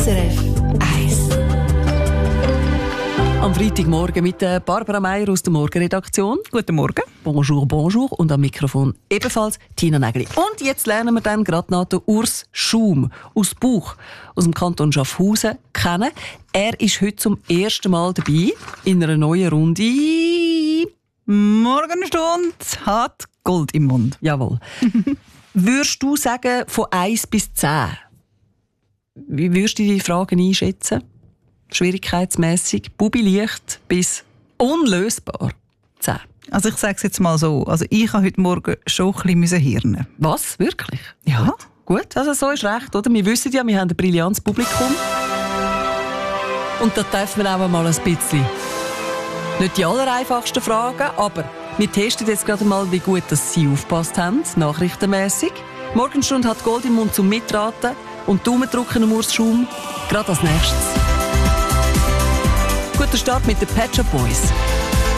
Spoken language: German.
SRF 1. Am Freitagmorgen mit Barbara Meier aus der Morgenredaktion. Guten Morgen. Bonjour, bonjour. Und am Mikrofon ebenfalls Tina Nägeli. Und jetzt lernen wir dann gerade noch den Urs Schaum aus Buch, aus dem Kanton Schaffhausen, kennen. Er ist heute zum ersten Mal dabei in einer neuen Runde. Morgenstunde hat Gold im Mund. Jawohl. Würdest du sagen, von 1 bis 10? Wie würdest du die Fragen einschätzen? Schwierigkeitsmässig, bubi-leicht bis unlösbar 10. Also ich sage es jetzt mal so, also ich habe heute Morgen schon ein bisschen hirnen. Was? Wirklich? Ja. Gut, also so ist recht, oder? Wir wissen ja, wir haben ein brillantes Publikum. Und da dürfen wir auch mal ein bisschen. Nicht die allereinfachsten Fragen, aber wir testen jetzt gerade mal, wie gut dass Sie aufgepasst haben, nachrichtenmässig. Morgenstunde hat Gold im Mund zum Mitraten und Daumen drücken am Urs Schaum. Gerade als nächstes. Guter Start mit den Pet Shop Boys.